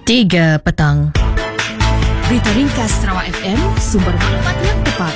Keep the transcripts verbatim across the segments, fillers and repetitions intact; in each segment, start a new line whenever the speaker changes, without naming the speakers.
tiga petang.
Berita ringkas Sarawak F M, sumber maklumat yang tepat.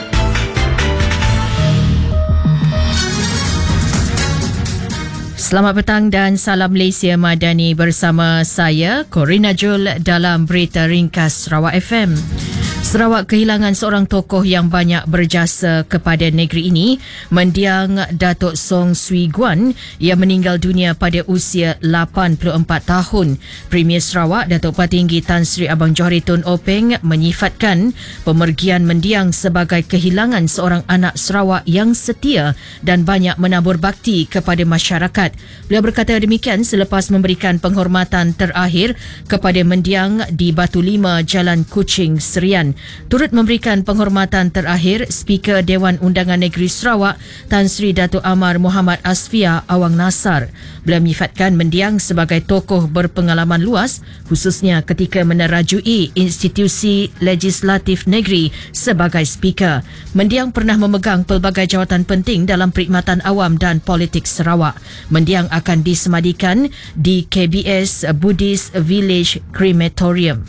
Selamat petang dan salam Malaysia Madani bersama saya, Corina Jul dalam Berita Ringkas Sarawak F M. Sarawak kehilangan seorang tokoh yang banyak berjasa kepada negeri ini, mendiang Datuk Song Swee Guan yang meninggal dunia pada usia lapan puluh empat tahun. Premier Sarawak Datuk Patinggi Tan Sri Abang Johari Tun Openg menyifatkan pemergian mendiang sebagai kehilangan seorang anak Sarawak yang setia dan banyak menabur bakti kepada masyarakat. Beliau berkata demikian selepas memberikan penghormatan terakhir kepada mendiang di Batu Lima, Jalan Kuching, Serian. Turut memberikan penghormatan terakhir Speaker Dewan Undangan Negeri Sarawak Tan Sri Datuk Amar Muhammad Asfia Awang Nasar. Beliau menyifatkan mendiang sebagai tokoh berpengalaman luas khususnya ketika menerajui institusi legislatif negeri sebagai speaker. Mendiang pernah memegang pelbagai jawatan penting dalam perkhidmatan awam dan politik Sarawak. Mendiang akan disemadikan di K B S Buddhist Village Crematorium.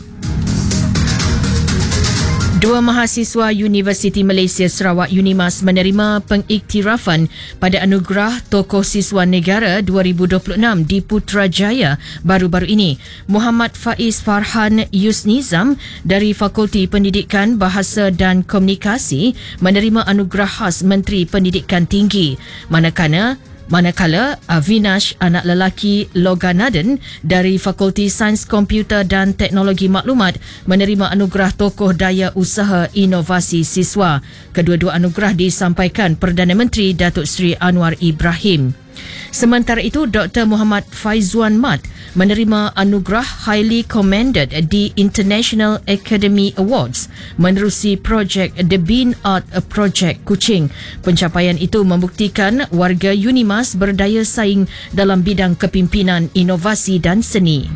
Dua mahasiswa Universiti Malaysia Sarawak UNIMAS menerima pengiktirafan pada Anugerah Tokoh Siswa Negara dua ribu dua puluh enam di Putrajaya baru-baru ini. Muhammad Faiz Farhan Yusnizam dari Fakulti Pendidikan Bahasa dan Komunikasi menerima anugerah khas Menteri Pendidikan Tinggi. Manakala Manakala Avinash, anak lelaki Loganaden dari Fakulti Sains Komputer dan Teknologi Maklumat menerima anugerah Tokoh Daya Usaha Inovasi Siswa. Kedua-dua anugerah disampaikan Perdana Menteri Datuk Seri Anwar Ibrahim. Sementara itu, Doktor Muhammad Faizuan Mat menerima anugerah Highly Commended di International Academy Awards menerusi projek The Bean Art Project Kuching. Pencapaian itu membuktikan warga UNIMAS berdaya saing dalam bidang kepimpinan, inovasi dan seni.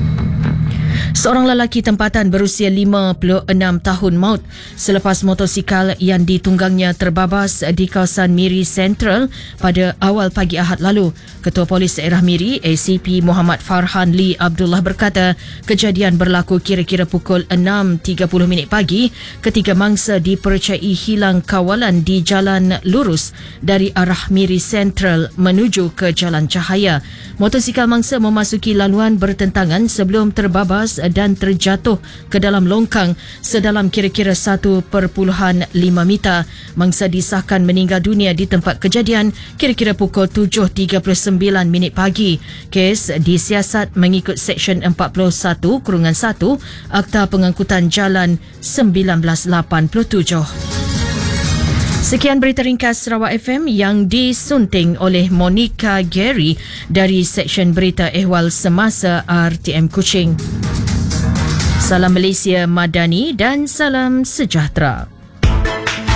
Seorang lelaki tempatan berusia lima puluh enam tahun maut selepas motosikal yang ditunggangnya terbabas di kawasan Miri Central pada awal pagi Ahad lalu. Ketua Polis Daerah Miri, A C P Muhammad Farhan Lee Abdullah berkata kejadian berlaku kira-kira pukul enam tiga puluh minit pagi ketika mangsa dipercayai hilang kawalan di jalan lurus dari arah Miri Central menuju ke Jalan Cahaya. Motosikal mangsa memasuki laluan bertentangan sebelum terbabas dan terjatuh ke dalam longkang sedalam kira-kira satu perpuluhan lima meter. Mangsa disahkan meninggal dunia di tempat kejadian kira-kira pukul tujuh tiga puluh sembilan minit pagi. Kes disiasat mengikut Seksyen empat puluh satu satu Akta Pengangkutan Jalan seribu sembilan ratus lapan puluh tujuh. Sekian berita ringkas Sarawak F M yang disunting oleh Monica Gary dari Seksyen Berita Ehwal Semasa R T M Kuching. Salam Malaysia Madani dan salam sejahtera.